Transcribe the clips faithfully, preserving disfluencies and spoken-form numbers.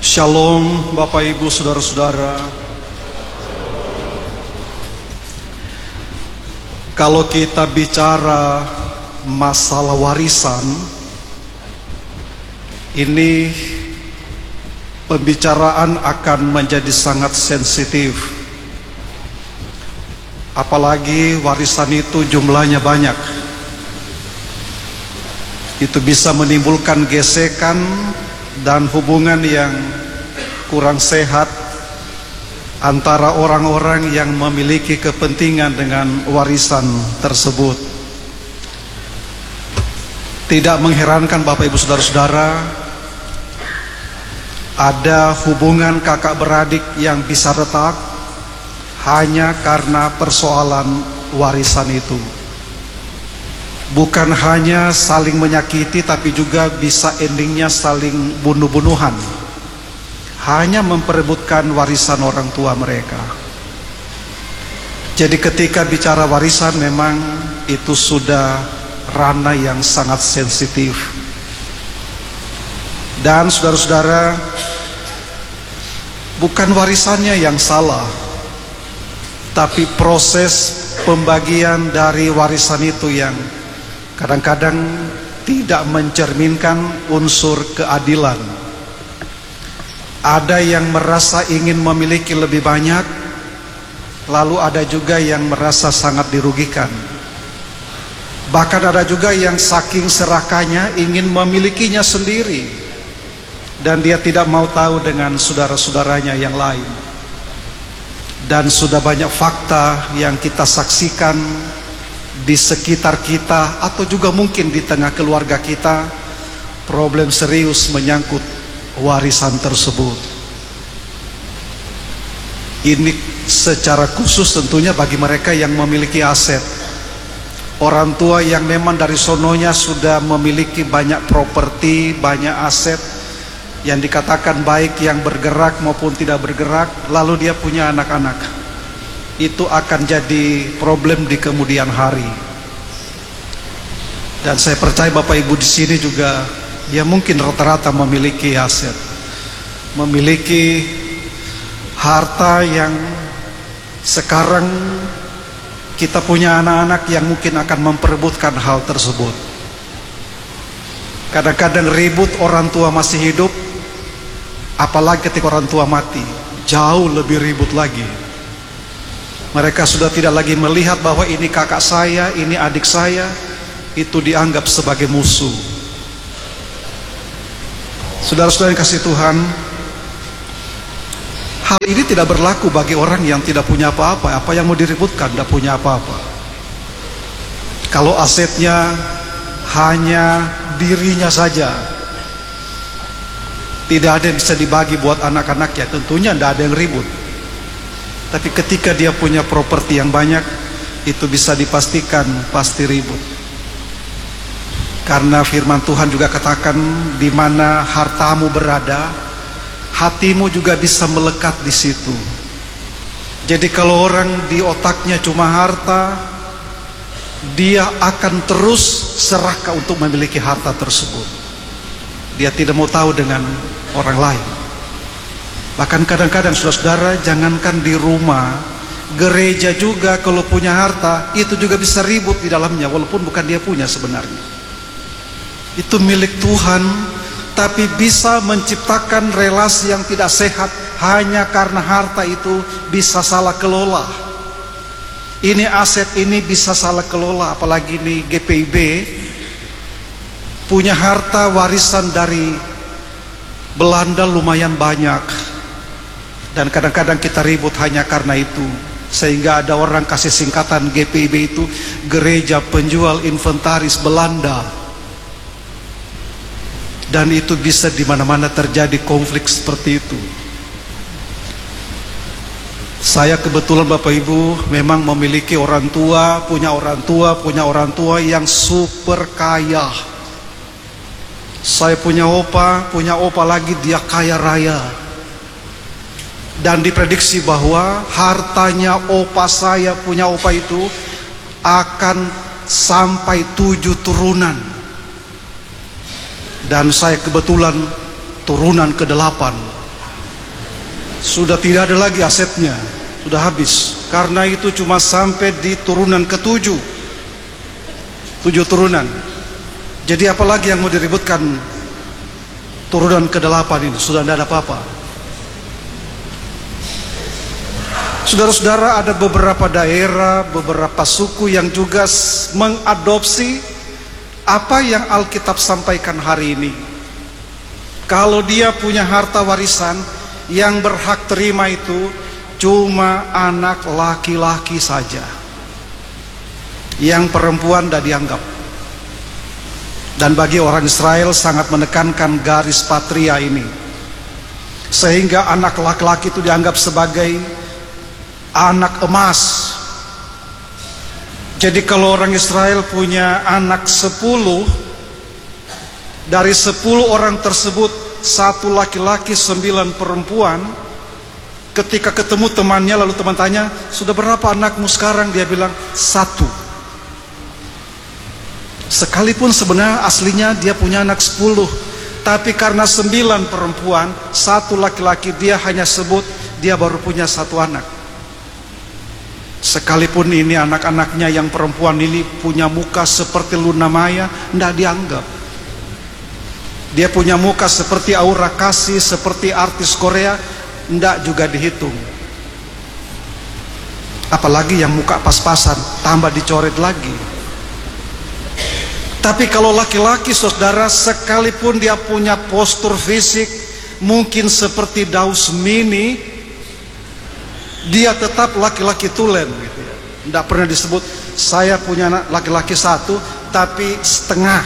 Shalom Bapak Ibu Saudara-saudara. Kalau kita bicara masalah warisan, ini pembicaraan akan menjadi sangat sensitif. Apalagi warisan itu jumlahnya banyak. Itu bisa menimbulkan gesekan dan hubungan yang kurang sehat antara orang-orang yang memiliki kepentingan dengan warisan tersebut. Tidak mengherankan Bapak Ibu Saudara-saudara, ada hubungan kakak beradik yang bisa retak hanya karena persoalan warisan itu. Bukan hanya saling menyakiti, tapi juga bisa endingnya saling bunuh-bunuhan, hanya memperebutkan warisan orang tua mereka. Jadi ketika bicara warisan, memang itu sudah ranah yang sangat sensitif. Dan saudara-saudara, bukan warisannya yang salah, tapi proses pembagian dari warisan itu yang kadang-kadang tidak mencerminkan unsur keadilan. Ada yang merasa ingin memiliki lebih banyak, lalu ada juga yang merasa sangat dirugikan. Bahkan ada juga yang saking serakahnya ingin memilikinya sendiri, dan dia tidak mau tahu dengan saudara-saudaranya yang lain. Dan sudah banyak fakta yang kita saksikan di sekitar kita, atau juga mungkin di tengah keluarga kita, problem serius menyangkut warisan tersebut. Ini secara khusus tentunya bagi mereka yang memiliki aset. Orang tua yang memang dari sononya sudah memiliki banyak properti, banyak aset, yang dikatakan baik yang bergerak maupun tidak bergerak, lalu dia punya anak-anak. Itu akan jadi problem di kemudian hari. Dan saya percaya Bapak Ibu di sini juga, ya mungkin rata-rata memiliki aset, memiliki harta yang sekarang kita punya anak-anak yang mungkin akan memperebutkan hal tersebut. Kadang-kadang ribut orang tua masih hidup, apalagi ketika orang tua mati, jauh lebih ribut lagi. Mereka sudah tidak lagi melihat bahwa ini kakak saya, ini adik saya, itu dianggap sebagai musuh. Saudara-saudara yang kasih Tuhan, hal ini tidak berlaku bagi orang yang tidak punya apa-apa. Apa yang mau diributkan? Tidak punya apa-apa. Kalau asetnya hanya dirinya saja, tidak ada yang bisa dibagi buat anak-anaknya, tentunya tidak ada yang ribut. Tapi ketika dia punya properti yang banyak, itu bisa dipastikan pasti ribut. Karena firman Tuhan juga katakan, di mana hartamu berada, hatimu juga bisa melekat di situ. Jadi kalau orang di otaknya cuma harta, dia akan terus serakah untuk memiliki harta tersebut. Dia tidak mau tahu dengan orang lain. Bahkan kadang-kadang saudara-saudara, jangankan di rumah, gereja juga kalau punya harta, itu juga bisa ribut di dalamnya, walaupun bukan dia punya sebenarnya. Itu milik Tuhan, tapi bisa menciptakan relasi yang tidak sehat hanya karena harta itu bisa salah kelola. Ini aset ini bisa salah kelola, apalagi ini G P I B punya harta warisan dari Belanda lumayan banyak. Dan kadang-kadang kita ribut hanya karena itu, sehingga ada orang kasih singkatan G P I B itu Gereja Penjual Inventaris Belanda. Dan itu bisa di mana-mana terjadi konflik seperti itu. Saya kebetulan Bapak Ibu memang memiliki orang tua, punya orang tua, punya orang tua yang super kaya. Saya punya opa, punya opa lagi, dia kaya raya. Dan diprediksi bahwa hartanya opa saya, punya opa itu akan sampai tujuh turunan. Dan saya kebetulan turunan ke delapan. sudah tidak ada lagi asetnya, sudah habis. Karena itu cuma sampai di turunan ketujuh, tujuh turunan. Jadi apalagi yang mau diributkan? Turunan ke delapan ini sudah tidak ada apa-apa. Saudara-saudara, ada beberapa daerah, beberapa suku yang juga mengadopsi apa yang Alkitab sampaikan hari ini. Kalau dia punya harta warisan, yang berhak terima itu cuma anak laki-laki saja. Yang perempuan tidak dianggap. Dan bagi orang Israel sangat menekankan garis patria ini, sehingga anak laki-laki itu dianggap sebagai anak emas. Jadi kalau orang Israel punya anak sepuluh, dari sepuluh orang tersebut satu laki-laki, sembilan perempuan. Ketika ketemu temannya, lalu teman tanya, sudah berapa anakmu sekarang? Dia bilang, satu. Sekalipun sebenarnya aslinya dia punya anak sepuluh, tapi karena sembilan perempuan, satu laki-laki, dia hanya sebut dia baru punya satu anak. Sekalipun ini anak-anaknya yang perempuan ini punya muka seperti Luna Maya, tidak dianggap. Dia punya muka seperti Aura Kasih, seperti artis Korea, tidak juga dihitung. Apalagi yang muka pas-pasan, tambah dicoret lagi. Tapi kalau laki-laki, saudara, sekalipun dia punya postur fisik mungkin seperti Daus Mini, dia tetap laki-laki tulen gitu ya. Tidak pernah disebut saya punya anak laki-laki satu tapi setengah,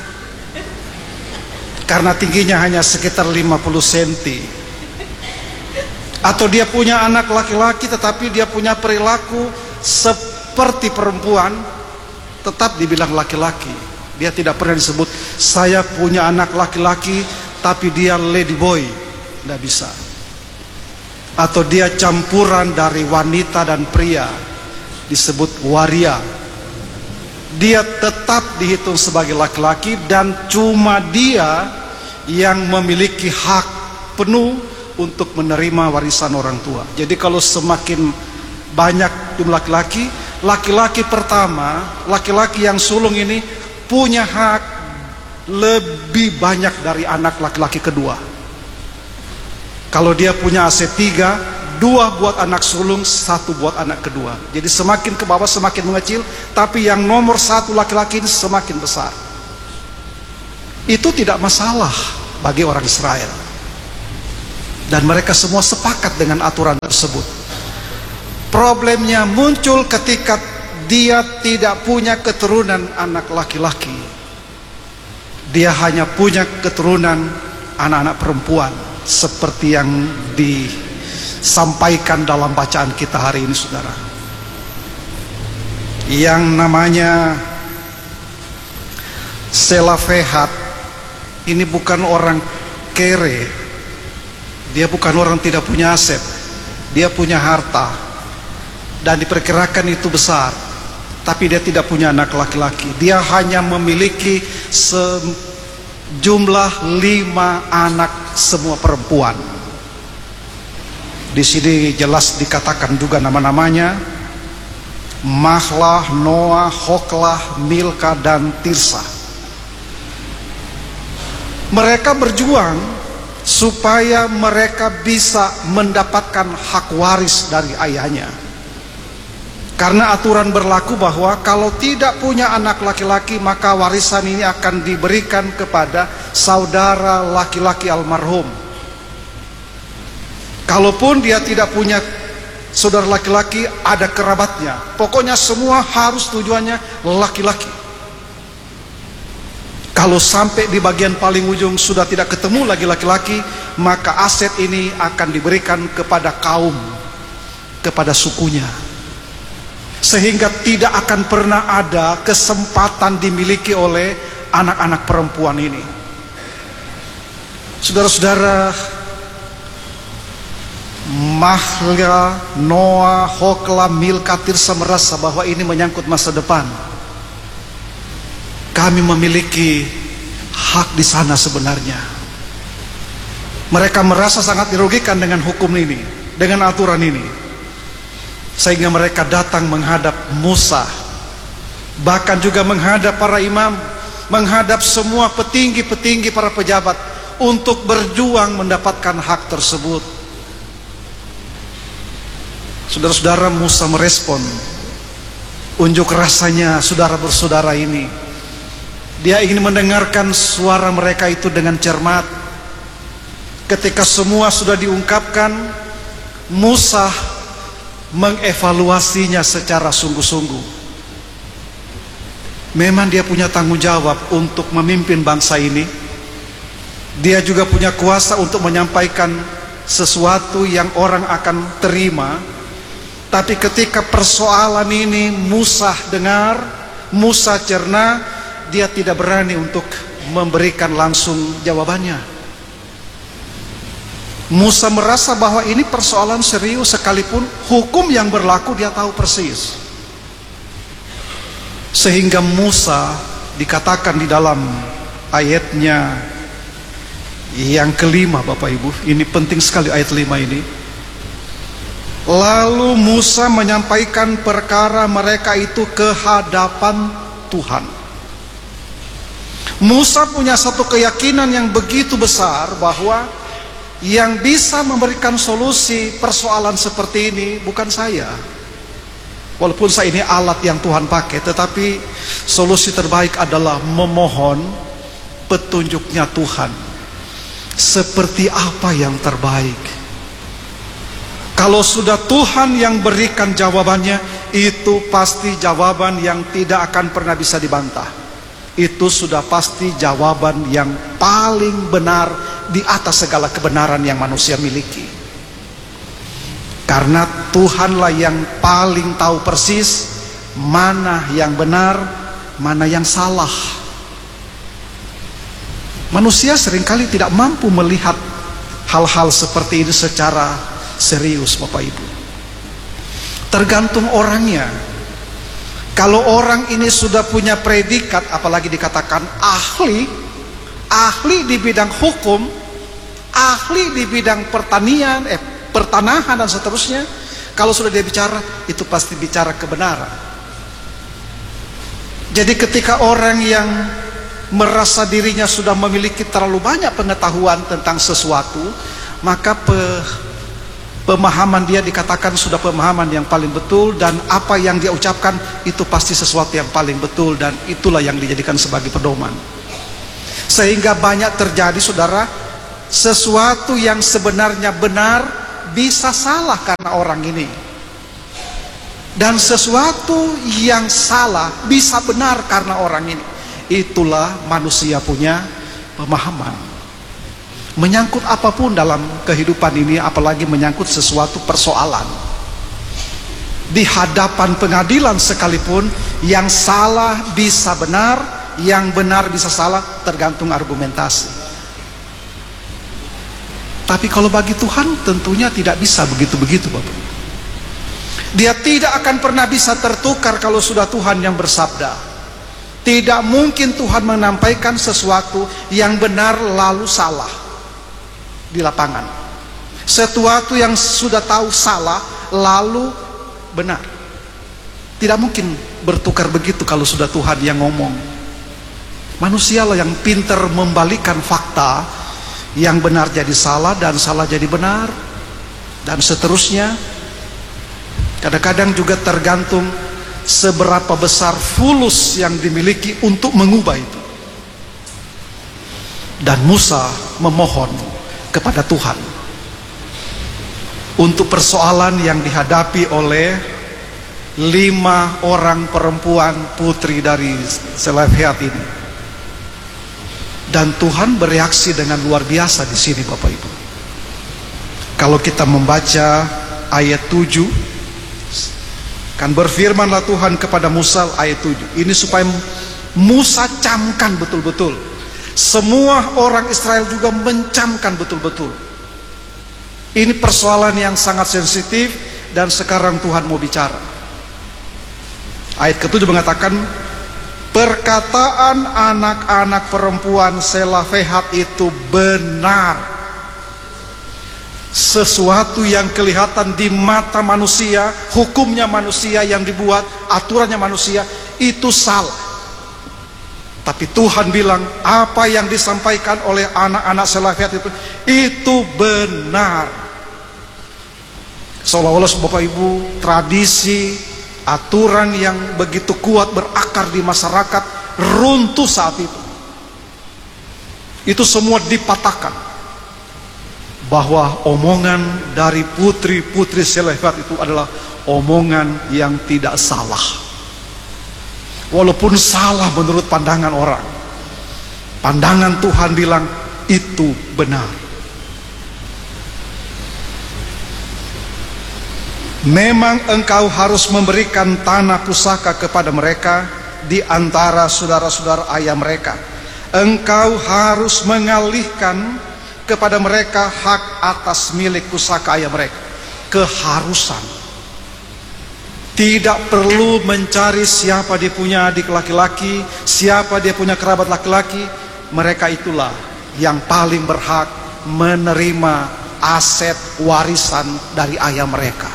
karena tingginya hanya sekitar lima puluh sentimeter. Atau dia punya anak laki-laki tetapi dia punya perilaku seperti perempuan, tetap dibilang laki-laki. Dia tidak pernah disebut saya punya anak laki-laki tapi dia lady boy, tidak bisa. Atau dia campuran dari wanita dan pria, disebut waria. Dia tetap dihitung sebagai laki-laki, dan cuma dia yang memiliki hak penuh untuk menerima warisan orang tua. Jadi kalau semakin banyak jumlah laki-laki, laki-laki pertama, laki-laki yang sulung ini punya hak lebih banyak dari anak laki-laki kedua. Kalau dia punya aset tiga, dua buat anak sulung, satu buat anak kedua. Jadi semakin ke bawah semakin mengecil, tapi yang nomor satu laki-laki ini semakin besar. Itu tidak masalah bagi orang Israel, dan mereka semua sepakat dengan aturan tersebut. Problemnya muncul ketika dia tidak punya keturunan anak laki-laki. Dia hanya punya keturunan anak-anak perempuan, seperti yang disampaikan dalam bacaan kita hari ini, saudara. Yang namanya Selafehat ini bukan orang kere, dia bukan orang tidak punya aset, dia punya harta, dan diperkirakan itu besar. Tapi dia tidak punya anak laki-laki. Dia hanya memiliki sejumlah lima anak, semua perempuan. Di sini jelas dikatakan juga nama-namanya: Mahlah, Noah, Hoklah, Milka, dan Tirsa. Mereka berjuang supaya mereka bisa mendapatkan hak waris dari ayahnya. Karena aturan berlaku bahwa kalau tidak punya anak laki-laki, maka warisan ini akan diberikan kepada saudara laki-laki almarhum. Kalaupun dia tidak punya saudara laki-laki, ada kerabatnya. Pokoknya semua harus tujuannya laki-laki. Kalau sampai di bagian paling ujung sudah tidak ketemu lagi laki-laki, maka aset ini akan diberikan kepada kaum, kepada sukunya. Sehingga tidak akan pernah ada kesempatan dimiliki oleh anak-anak perempuan ini. Saudara-saudara, Mahlah, Noah, Hoklah, Milka, Tirsa merasa bahwa ini menyangkut masa depan. Kami memiliki hak di sana sebenarnya. Mereka merasa sangat dirugikan dengan hukum ini, dengan aturan ini, sehingga mereka datang menghadap Musa, bahkan juga menghadap para imam, menghadap semua petinggi-petinggi para pejabat untuk berjuang mendapatkan hak tersebut. Saudara-saudara, Musa merespon unjuk rasanya saudara bersaudara ini. Dia ingin mendengarkan suara mereka itu dengan cermat. Ketika semua sudah diungkapkan, Musa mengevaluasinya secara sungguh-sungguh. Memang dia punya tanggung jawab untuk memimpin bangsa ini. Dia juga punya kuasa untuk menyampaikan sesuatu yang orang akan terima. Tapi ketika persoalan ini Musa dengar, Musa cerna, dia tidak berani untuk memberikan langsung jawabannya. Musa merasa bahwa ini persoalan serius, sekalipun hukum yang berlaku dia tahu persis. Sehingga Musa dikatakan di dalam ayatnya yang kelima, Bapak Ibu, ini penting sekali ayat lima ini. Lalu Musa menyampaikan perkara mereka itu ke hadapan Tuhan. Musa punya satu keyakinan yang begitu besar bahwa yang bisa memberikan solusi persoalan seperti ini bukan saya. Walaupun saya ini alat yang Tuhan pakai, tetapi solusi terbaik adalah memohon petunjuknya Tuhan. Seperti apa yang terbaik? Kalau sudah Tuhan yang berikan jawabannya, itu pasti jawaban yang tidak akan pernah bisa dibantah. Itu sudah pasti jawaban yang paling benar di atas segala kebenaran yang manusia miliki. Karena Tuhanlah yang paling tahu persis mana yang benar, mana yang salah. Manusia seringkali tidak mampu melihat hal-hal seperti ini secara serius, Bapak Ibu. Tergantung orangnya. Kalau orang ini sudah punya predikat, apalagi dikatakan ahli, ahli di bidang hukum, ahli di bidang pertanian, eh, pertanahan dan seterusnya, kalau sudah dia bicara, itu pasti bicara kebenaran. Jadi ketika orang yang merasa dirinya sudah memiliki terlalu banyak pengetahuan tentang sesuatu, maka pe pemahaman dia dikatakan sudah pemahaman yang paling betul, dan apa yang dia ucapkan itu pasti sesuatu yang paling betul, dan itulah yang dijadikan sebagai pedoman. Sehingga banyak terjadi, saudara, sesuatu yang sebenarnya benar bisa salah karena orang ini, dan sesuatu yang salah bisa benar karena orang ini. Itulah manusia punya pemahaman. Menyangkut apapun dalam kehidupan ini, apalagi menyangkut sesuatu persoalan. Di hadapan pengadilan sekalipun, yang salah bisa benar, yang benar bisa salah, tergantung argumentasi. Tapi kalau bagi Tuhan tentunya tidak bisa begitu-begitu, Bapak. Dia tidak akan pernah bisa tertukar kalau sudah Tuhan yang bersabda. Tidak mungkin Tuhan menyampaikan sesuatu yang benar lalu salah di lapangan. Sesuatu yang sudah tahu salah lalu benar. Tidak mungkin bertukar begitu kalau sudah Tuhan yang ngomong. Manusialah yang pintar membalikan fakta, yang benar jadi salah dan salah jadi benar, dan seterusnya. Kadang-kadang juga tergantung seberapa besar fulus yang dimiliki untuk mengubah itu. Dan Musa memohon kepada Tuhan untuk persoalan yang dihadapi oleh lima orang perempuan putri dari Selefhat ini. Dan Tuhan bereaksi dengan luar biasa di sini, Bapak Ibu. Kalau kita membaca ayat tujuh, kan berfirmanlah Tuhan kepada Musa, ayat tujuh. Ini supaya Musa camkan betul-betul. Semua orang Israel juga mencamkan betul-betul. Ini persoalan yang sangat sensitif, dan sekarang Tuhan mau bicara. Ayat ketujuh mengatakan, perkataan anak-anak perempuan Selefhat itu benar. Sesuatu yang kelihatan di mata manusia, hukumnya manusia yang dibuat, aturannya manusia, itu salah. Tapi Tuhan bilang apa yang disampaikan oleh anak-anak Selafiat itu, itu benar. Seolah-olah Bapak Ibu, tradisi, aturan yang begitu kuat berakar di masyarakat runtuh saat itu. Itu semua dipatahkan. Bahwa omongan dari putri-putri Selafiat itu adalah omongan yang tidak salah. Walaupun salah menurut pandangan orang, pandangan Tuhan bilang itu benar. Memang engkau harus memberikan tanah pusaka kepada mereka di antara saudara-saudara ayah mereka. Engkau harus mengalihkan kepada mereka hak atas milik pusaka ayah mereka. Keharusan. Tidak perlu mencari siapa dia punya adik laki-laki, siapa dia punya kerabat laki-laki. Mereka itulah yang paling berhak menerima aset warisan dari ayah mereka.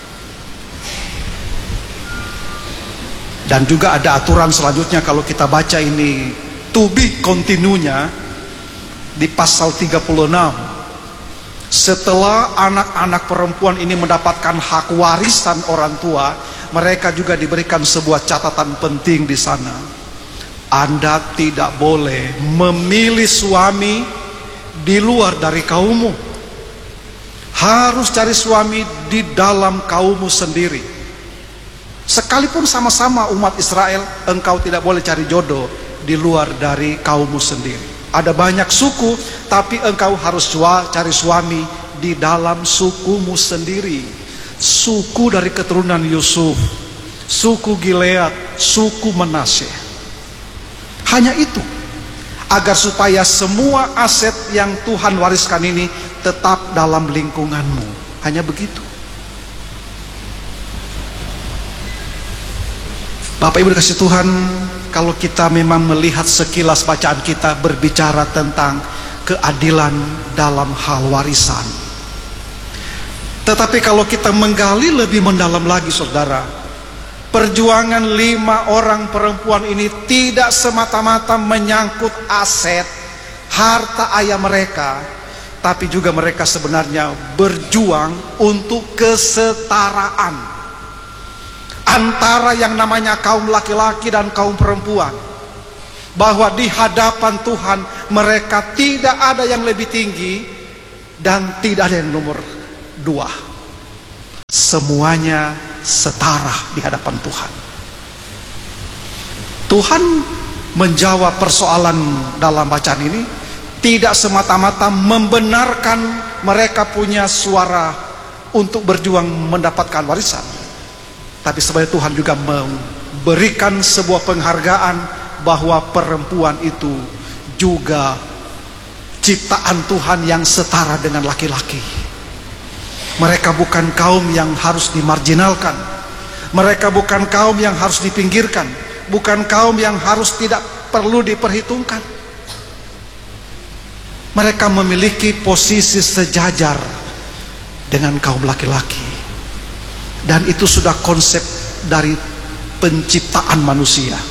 Dan juga ada aturan selanjutnya kalau kita baca ini to be continue-nya di pasal tiga puluh enam. Setelah anak-anak perempuan ini mendapatkan hak warisan orang tua, mereka juga diberikan sebuah catatan penting di sana. Anda tidak boleh memilih suami di luar dari kaummu. Harus cari suami di dalam kaummu sendiri. Sekalipun sama-sama umat Israel, engkau tidak boleh cari jodoh di luar dari kaummu sendiri. Ada banyak suku, tapi engkau harus cari suami di dalam sukumu sendiri. Suku dari keturunan Yusuf, suku Gilead, suku Manasye. Hanya itu, agar supaya semua aset yang Tuhan wariskan ini tetap dalam lingkunganmu. Hanya begitu. Bapak Ibu dikasih Tuhan, kalau kita memang melihat sekilas bacaan kita berbicara tentang keadilan dalam hal warisan. Tetapi kalau kita menggali lebih mendalam lagi saudara, perjuangan lima orang perempuan ini tidak semata-mata menyangkut aset, harta ayah mereka, tapi juga mereka sebenarnya berjuang untuk kesetaraan antara yang namanya kaum laki-laki dan kaum perempuan. Bahwa di hadapan Tuhan mereka tidak ada yang lebih tinggi dan tidak ada yang nomor dua. Semuanya setara di hadapan Tuhan. Tuhan menjawab persoalan dalam bacaan ini tidak semata-mata membenarkan mereka punya suara untuk berjuang mendapatkan warisan, tapi sebenarnya Tuhan juga memberikan sebuah penghargaan bahwa perempuan itu juga ciptaan Tuhan yang setara dengan laki-laki. Mereka bukan kaum yang harus dimarginalkan, mereka bukan kaum yang harus dipinggirkan, bukan kaum yang harus tidak perlu diperhitungkan. Mereka memiliki posisi sejajar dengan kaum laki-laki. Dan itu sudah konsep dari penciptaan manusia.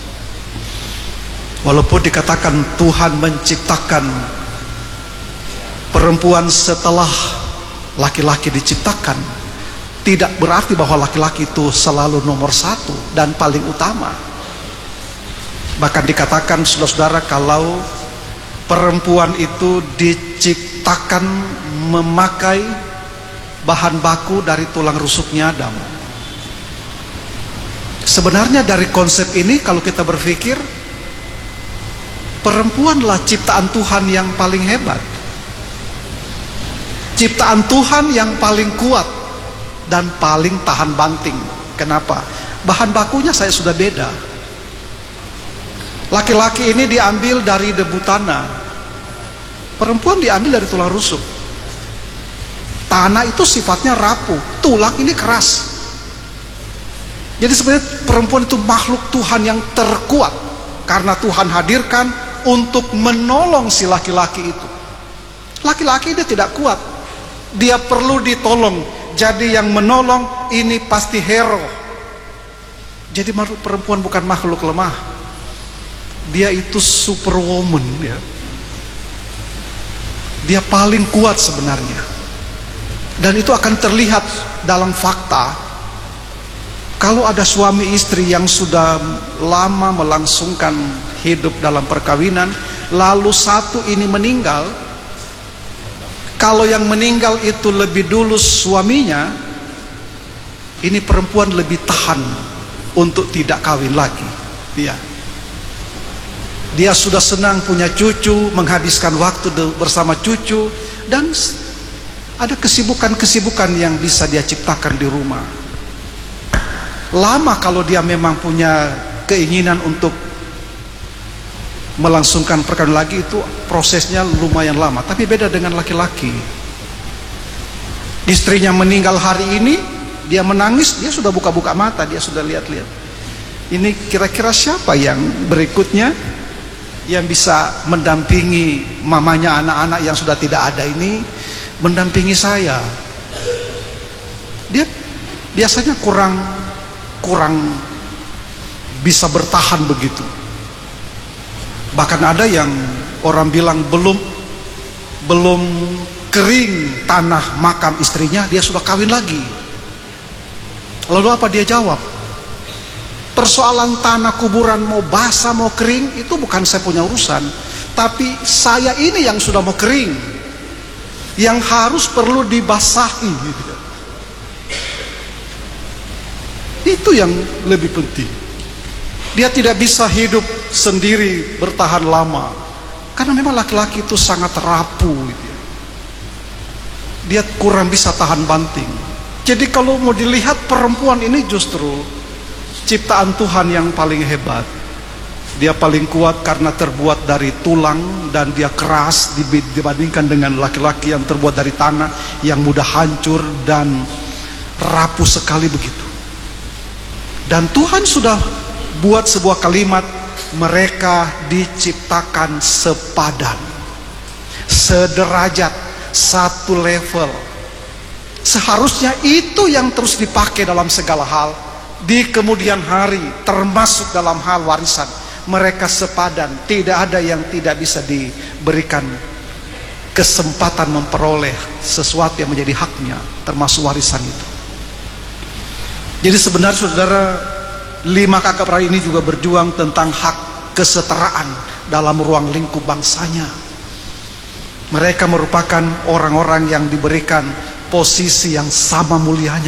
Walaupun dikatakan Tuhan menciptakan perempuan setelah laki-laki diciptakan, tidak berarti bahwa laki-laki itu selalu nomor satu dan paling utama. Bahkan dikatakan saudara-saudara, kalau perempuan itu diciptakan memakai bahan baku dari tulang rusuknya Adam. Sebenarnya dari konsep ini kalau kita berpikir, perempuanlah ciptaan Tuhan yang paling hebat, ciptaan Tuhan yang paling kuat dan paling tahan banting. Kenapa? Bahan bakunya saya sudah beda. Laki-laki ini diambil dari debu tanah, perempuan diambil dari tulang rusuk. Tanah itu sifatnya rapuh, tulang ini keras. Jadi sebenarnya perempuan itu makhluk Tuhan yang terkuat, karena Tuhan hadirkan untuk menolong si laki-laki itu. Laki-laki dia tidak kuat, dia perlu ditolong. Jadi yang menolong ini pasti hero. Jadi perempuan bukan makhluk lemah, dia itu superwoman ya. Dia paling kuat sebenarnya. Dan itu akan terlihat dalam fakta. Kalau ada suami istri yang sudah lama melangsungkan hidup dalam perkawinan, lalu satu ini meninggal, kalau yang meninggal itu lebih dulu suaminya, ini perempuan lebih tahan untuk tidak kawin lagi. Dia, dia sudah senang punya cucu, menghabiskan waktu bersama cucu, dan ada kesibukan-kesibukan yang bisa dia ciptakan di rumah. Lama kalau dia memang punya keinginan untuk melangsungkan perkawinan lagi, itu prosesnya lumayan lama. Tapi beda dengan laki-laki. Istrinya meninggal hari ini, dia menangis, dia sudah buka-buka mata, dia sudah lihat-lihat. Ini kira-kira siapa yang berikutnya yang bisa mendampingi mamanya anak-anak yang sudah tidak ada ini, mendampingi saya. Dia biasanya kurang kurang bisa bertahan begitu. Bahkan ada yang orang bilang belum belum kering tanah makam istrinya, dia sudah kawin lagi. Lalu apa dia jawab? Persoalan tanah kuburan mau basah mau kering itu bukan saya punya urusan, tapi saya ini yang sudah mau kering, yang harus perlu dibasahi. Itu yang lebih penting. Dia tidak bisa hidup sendiri bertahan lama, karena memang laki-laki itu sangat rapuh gitu ya. Dia kurang bisa tahan banting. Jadi kalau mau dilihat, perempuan ini justru ciptaan Tuhan yang paling hebat. Dia paling kuat karena terbuat dari tulang, dan dia keras dibandingkan dengan laki-laki yang terbuat dari tanah, yang mudah hancur dan rapuh sekali begitu. Dan Tuhan sudah buat sebuah kalimat, mereka diciptakan sepadan, sederajat, satu level. Seharusnya itu yang terus dipakai dalam segala hal di kemudian hari, termasuk dalam hal warisan. Mereka sepadan, tidak ada yang tidak bisa diberikan kesempatan memperoleh sesuatu yang menjadi haknya, termasuk warisan itu. Jadi sebenarnya saudara, lima kakak beradik ini juga berjuang tentang hak kesetaraan dalam ruang lingkup bangsanya. Mereka merupakan orang-orang yang diberikan posisi yang sama mulianya